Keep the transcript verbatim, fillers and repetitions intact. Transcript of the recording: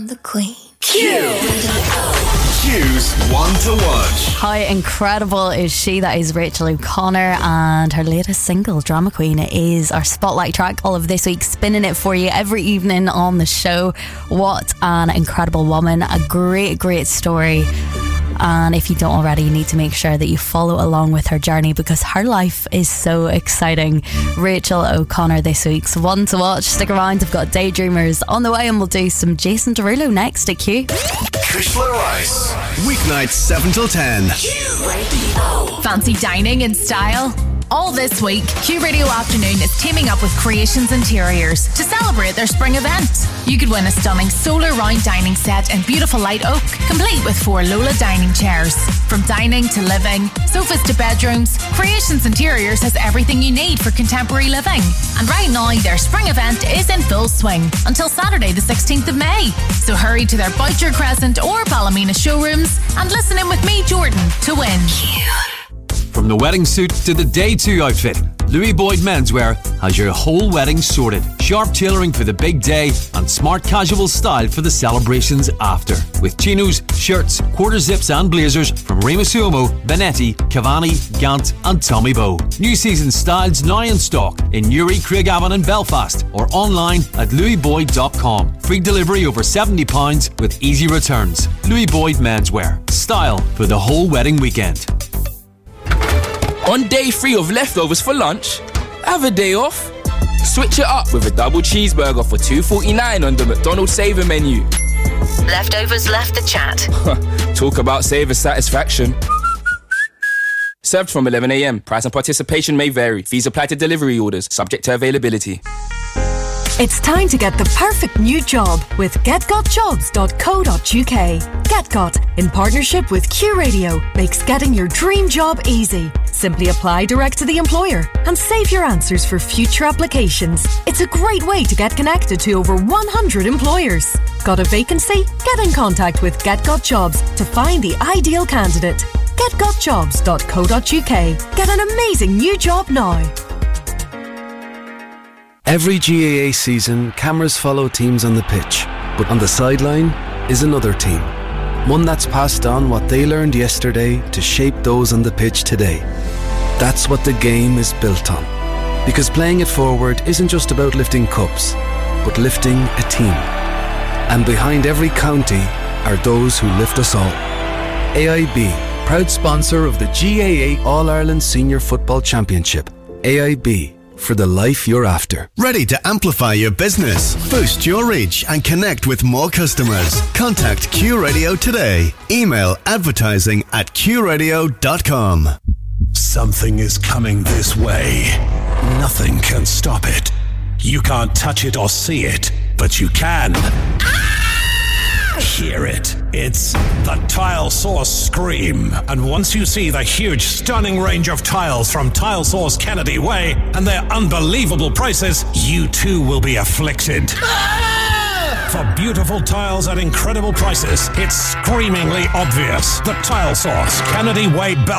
The Queen. Q. Q's one to watch. How incredible is she? That is Rachel O'Connor, and her latest single, Drama Queen, is our spotlight track all of this week, spinning it for you every evening on the show. What an incredible woman. A great, great story. And if you don't already, you need to make sure that you follow along with her journey, because her life is so exciting. Rachel O'Connor this week's one to watch. Stick around, I've got Daydreamers on the way, and we'll do some Jason Derulo next at Q. Kushla Rice. Weeknights seven till ten. Q Radio. Fancy dining in style? All this week, Q Radio Afternoon is teaming up with Creations Interiors to celebrate their spring event. You could win a stunning solar round dining set in beautiful light oak, complete with four Lola dining chairs. From dining to living, sofas to bedrooms, Creations Interiors has everything you need for contemporary living. And right now, their spring event is in full swing until Saturday the sixteenth of May. So hurry to their Boucher Crescent or Ballymena showrooms and listen in with me, Jordan, to win. From the wedding suit to the day two outfit, Louis Boyd Menswear has your whole wedding sorted. Sharp tailoring for the big day and smart casual style for the celebrations after. With chinos, shirts, quarter zips and blazers from Remus Uomo, Benetti, Cavani, Gant and Tommy Bow. New season styles now in stock in Newry, Craigavon and Belfast, or online at louis boyd dot com. Free delivery over seventy pounds with easy returns. Louis Boyd Menswear. Style for the whole wedding weekend. On day three of leftovers for lunch, have a day off. Switch it up with a double cheeseburger for two forty-nine on the McDonald's Saver menu. Leftovers left the chat. Talk about Saver satisfaction. Served from eleven a.m. Price and participation may vary. Fees apply to delivery orders, subject to availability. It's time to get the perfect new job with get got jobs dot co dot uk. GetGot, in partnership with Q Radio, makes getting your dream job easy. Simply apply direct to the employer and save your answers for future applications. It's a great way to get connected to over one hundred employers. Got a vacancy? Get in contact with GetGot Jobs to find the ideal candidate. get got jobs dot co dot uk. Get an amazing new job now. Every G A A season, cameras follow teams on the pitch, but on the sideline is another team. One that's passed on what they learned yesterday to shape those on the pitch today. That's what the game is built on. Because playing it forward isn't just about lifting cups, but lifting a team. And behind every county are those who lift us all. A I B, proud sponsor of the G A A All-Ireland Senior Football Championship. A I B, for the life you're after. Ready to amplify your business, boost your reach and connect with more customers? Contact Q Radio today. Email advertising at q radio dot com. Something is coming this way. Nothing can stop it. You can't touch it or see it, but you can hear it. It's the Tile Source Scream. And once you see the huge, stunning range of tiles from Tile Source Kennedy Way and their unbelievable prices, you too will be afflicted. For beautiful tiles at incredible prices, it's screamingly obvious. The Tile Source Kennedy Way Belfast.